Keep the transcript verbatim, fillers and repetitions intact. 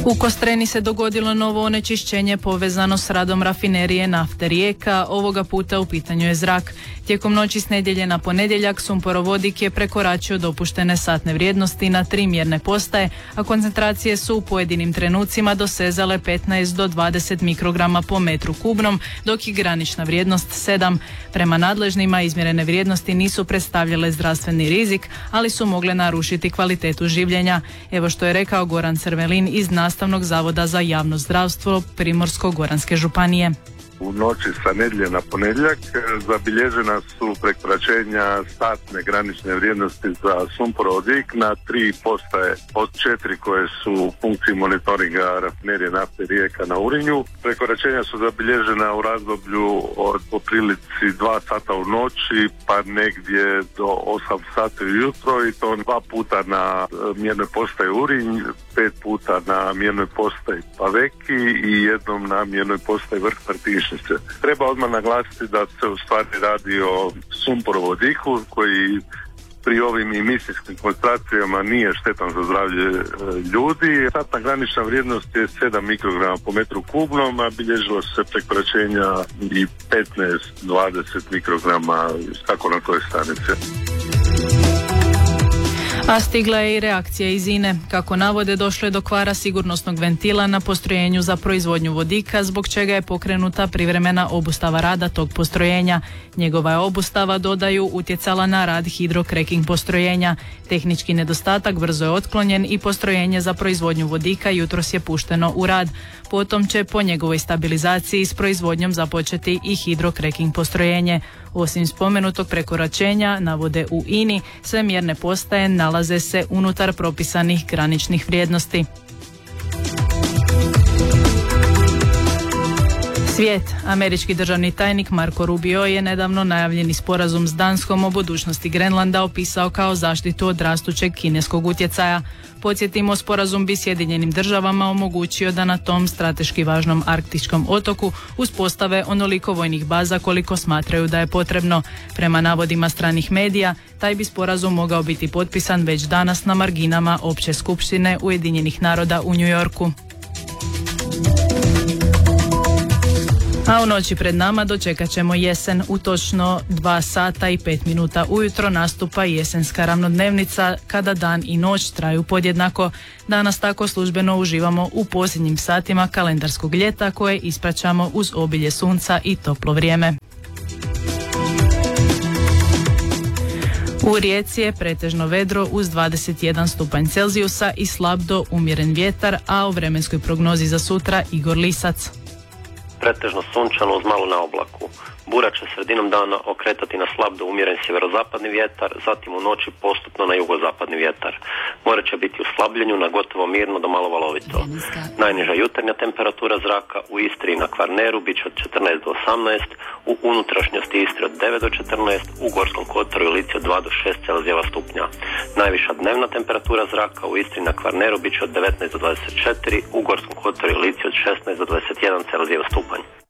U Kostreni se dogodilo novo onečišćenje povezano s radom rafinerije nafte Rijeka, ovoga puta u pitanju je zrak. Tijekom noći s nedjelje na ponedjeljak sumporovodik je prekoračio dopuštene satne vrijednosti na tri mjerne postaje, a koncentracije su u pojedinim trenucima dosezale petnaest do dvadeset mikrograma po metru kubnom, dok je granična vrijednost sedam. Prema nadležnima izmjerene vrijednosti nisu predstavljale zdravstveni rizik, ali su mogle narušiti kvalitetu življenja. Evo što je rekao Goran Crvelin iz Nastavnog zavoda za javno zdravstvo Primorsko-goranske županije. U noći sa nedjelje na ponedjeljak zabilježena su prekoračenja statne granične vrijednosti za sumporovodik na tri postaje od četiri koje su u funkciji monitoringa rafinerije nafte Rijeka na Urinju. Prekoračenja su zabilježena u razdoblju od po prilici dva sata u noći pa negdje do osam sati ujutro i to dva puta na mjernoj postaji Urinj, pet puta na mjernoj postaji Paveki i jednom na mjernoj postaji Vrh Martišnice. Treba odmah naglasiti da se u stvari radi o sumporovodiku koji pri ovim emisijskim koncentracijama nije štetan za zdravlje e, ljudi. Satna granična vrijednost je sedam mikrograma po metru kubnom, a bilježilo se prekoračenja i petnaest do dvadeset mikrograma kako na toj stanici. A stigla je i reakcija iz I N E. Kako navode, došlo je do kvara sigurnosnog ventila na postrojenju za proizvodnju vodika, zbog čega je pokrenuta privremena obustava rada tog postrojenja. Njegova je obustava, dodaju, utjecala na rad hidrokreking postrojenja. Tehnički nedostatak brzo je otklonjen i postrojenje za proizvodnju vodika jutros je pušteno u rad. Potom će po njegovoj stabilizaciji s proizvodnjom započeti i hidrokreking postrojenje. Osim spomenutog prekoračenja, navode u I N I, sve mjerne postaje nalaze se unutar propisanih graničnih vrijednosti. Svijet. Američki državni tajnik Marco Rubio je nedavno najavljeni sporazum s Danskom o budućnosti Grenlanda opisao kao zaštitu od rastućeg kineskog utjecaja. Podsjetimo, sporazum bi Sjedinjenim državama omogućio da na tom strateški važnom arktičkom otoku uspostave onoliko vojnih baza koliko smatraju da je potrebno. Prema navodima stranih medija, taj bi sporazum mogao biti potpisan već danas na marginama Opće skupštine Ujedinjenih naroda u New Yorku. A u noći pred nama dočekat ćemo jesen. U točno dva sata i pet minuta ujutro nastupa jesenska ravnodnevnica kada dan i noć traju podjednako. Danas tako službeno uživamo u posljednjim satima kalendarskog ljeta koje ispraćamo uz obilje sunca i toplo vrijeme. U Rijeci je pretežno vedro uz dvadeset jedan stupanj Celzijusa i slab do umjeren vjetar, a o vremenskoj prognozi za sutra Igor Lisac. Pretežno sunčano uz malo na oblaku. Bura će sredinom dana okretati na slab do umjeren sjeverozapadni vjetar, zatim u noći postupno na jugozapadni vjetar. More će biti u slabljenju na gotovo mirno do malo valovito. Najniža jutarnja temperatura zraka u Istri i na Kvarneru bit će od četrnaest do osamnaest, u unutrašnjosti Istre od devet do četrnaest, u Gorskom kotaru i Lici od dva do šest Celzijeva stupnja. Najviša dnevna temperatura zraka u Istri i na Kvarneru bit će od devetnaest do dvadeset četiri, u Gorskom kotaru i Lici od šesnaest do dvadeset jedan Celzijeva stupanj.